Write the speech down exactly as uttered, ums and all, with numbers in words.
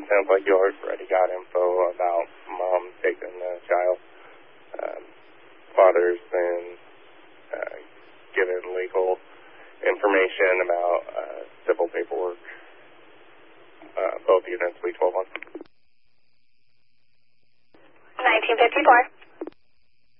sounds like you already got info about mom taking the child. Um, father's been uh, given legal information about uh, civil paperwork. Uh, both units, we twelve one. nineteen fifty-four.